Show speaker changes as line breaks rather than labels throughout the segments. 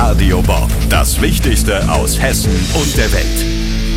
Radio Bob. Das Wichtigste aus Hessen und der Welt.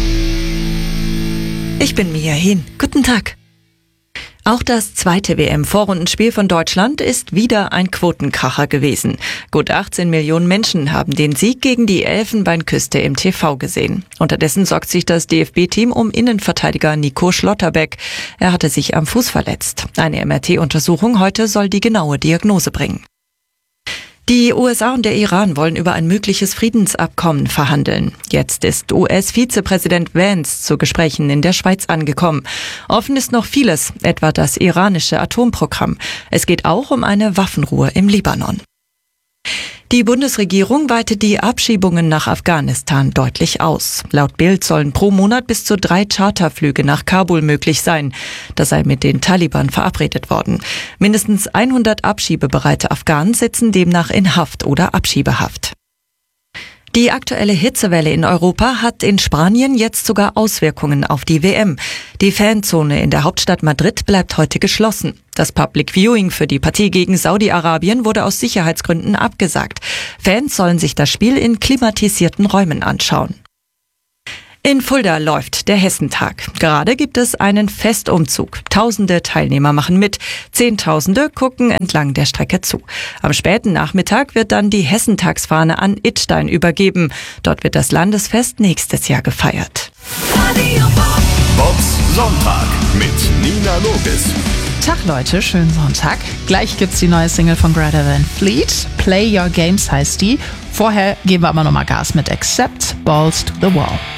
Ich bin Mia Hin. Guten Tag. Auch das zweite WM-Vorrundenspiel von Deutschland ist wieder ein Quotenkracher gewesen. Gut 18 Millionen Menschen haben den Sieg gegen die Elfenbeinküste im TV gesehen. Unterdessen sorgt sich das DFB-Team um Innenverteidiger Nico Schlotterbeck. Er hatte sich am Fuß verletzt. Eine MRT-Untersuchung heute soll die genaue Diagnose bringen. Die USA und der Iran wollen über ein mögliches Friedensabkommen verhandeln. Jetzt ist US-Vizepräsident Vance zu Gesprächen in der Schweiz angekommen. Offen ist noch vieles, etwa das iranische Atomprogramm. Es geht auch um eine Waffenruhe im Libanon. Die Bundesregierung weitet die Abschiebungen nach Afghanistan deutlich aus. Laut Bild sollen pro Monat bis zu 3 Charterflüge nach Kabul möglich sein. Das sei mit den Taliban verabredet worden. Mindestens 100 abschiebebereite Afghanen sitzen demnach in Haft oder Abschiebehaft. Die aktuelle Hitzewelle in Europa hat in Spanien jetzt sogar Auswirkungen auf die WM. Die Fanzone in der Hauptstadt Madrid bleibt heute geschlossen. Das Public Viewing für die Partie gegen Saudi-Arabien wurde aus Sicherheitsgründen abgesagt. Fans sollen sich das Spiel in klimatisierten Räumen anschauen. In Fulda läuft der Hessentag. Gerade gibt es einen Festumzug. Tausende Teilnehmer machen mit. Zehntausende gucken entlang der Strecke zu. Am späten Nachmittag wird dann die Hessentagsfahne an Idstein übergeben. Dort wird das Landesfest nächstes Jahr gefeiert.
Bobs Sonntag mit Nina Logis.
Tag Leute, schönen Sonntag. Gleich gibt's die neue Single von Greta Van Fleet. Play Your Games heißt die. Vorher geben wir aber nochmal Gas mit Accept, Balls to the Wall.